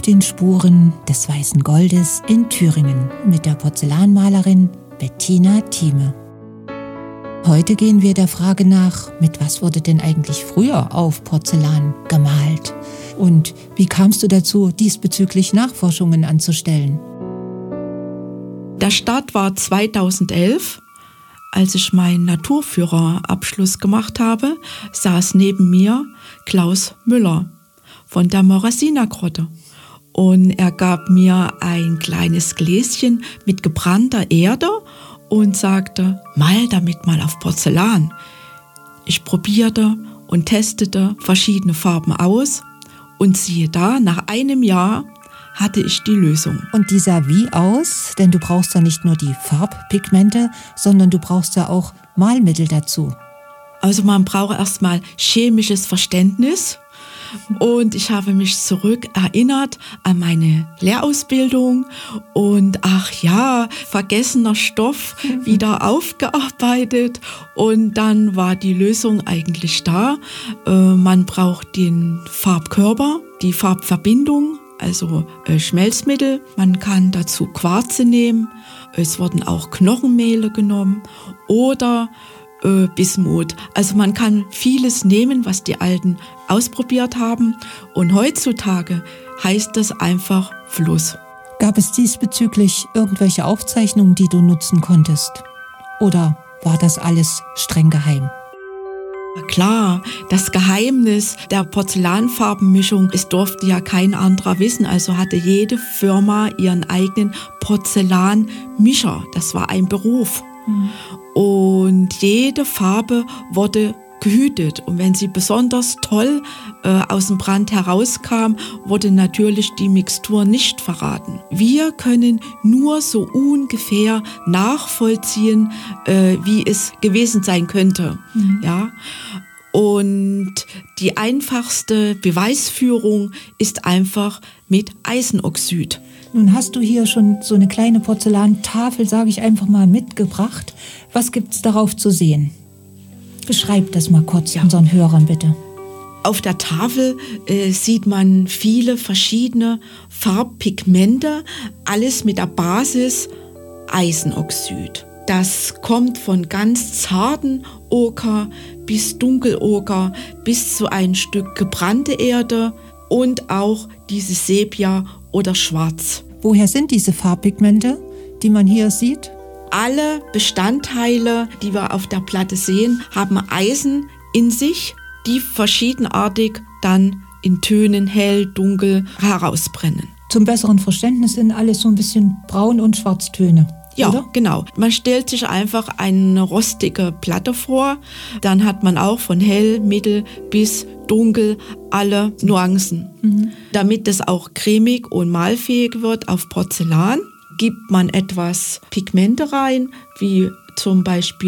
den Spuren des weißen Goldes in Thüringen mit der Porzellanmalerin Bettina Thieme. Heute gehen wir der Frage nach, mit was wurde denn eigentlich früher auf Porzellan gemalt? Und wie kamst du dazu, diesbezüglich Nachforschungen anzustellen? Der Start war 2011, als ich meinen Naturführerabschluss gemacht habe, saß neben mir Klaus Müller von der Morasina-Grotte. Und er gab mir ein kleines Gläschen mit gebrannter Erde und sagte, mal damit mal auf Porzellan. Ich probierte und testete verschiedene Farben aus und siehe da, nach einem Jahr hatte ich die Lösung. Und die sah wie aus? Denn du brauchst ja nicht nur die Farbpigmente, sondern du brauchst ja auch Malmittel dazu. Also man braucht erstmal chemisches Verständnis. Und ich habe mich zurück erinnert an meine Lehrausbildung und ach ja, vergessener Stoff wieder aufgearbeitet und dann war die Lösung eigentlich da. Man braucht den Farbkörper, die Farbverbindung, also Schmelzmittel. Man kann dazu Quarze nehmen, es wurden auch Knochenmehle genommen oder Bismut. Also man kann vieles nehmen, was die Alten ausprobiert haben. Und heutzutage heißt das einfach Fluss. Gab es diesbezüglich irgendwelche Aufzeichnungen, die du nutzen konntest? Oder war das alles streng geheim? Klar, das Geheimnis der Porzellanfarbenmischung, es durfte ja kein anderer wissen. Also hatte jede Firma ihren eigenen Porzellanmischer. Das war ein Beruf. Und jede Farbe wurde gehütet. Und wenn sie besonders toll aus dem Brand herauskam, wurde natürlich die Mixtur nicht verraten. Wir können nur so ungefähr nachvollziehen, wie es gewesen sein könnte. Ja? Und die einfachste Beweisführung ist einfach mit Eisenoxid. Nun hast du hier schon so eine kleine Porzellantafel, sage ich einfach mal, mitgebracht. Was gibt's darauf zu sehen? Beschreib das mal kurz unseren Hörern, bitte. Auf der Tafel sieht man viele verschiedene Farbpigmente, alles mit der Basis Eisenoxid. Das kommt von ganz zarten Oker bis Dunkeloker bis zu ein Stück gebrannte Erde und auch dieses Sepia oder Schwarz. Woher sind diese Farbpigmente, die man hier sieht? Alle Bestandteile, die wir auf der Platte sehen, haben Eisen in sich, die verschiedenartig dann in Tönen hell, dunkel herausbrennen. Zum besseren Verständnis sind alles so ein bisschen Braun- und Schwarztöne. Ja, oder? Genau. Man stellt sich einfach eine rostige Platte vor, dann hat man auch von hell, mittel bis dunkel alle Nuancen. Damit es auch cremig und malfähig wird auf Porzellan, gibt man etwas Pigmente rein, wie zum Beispiel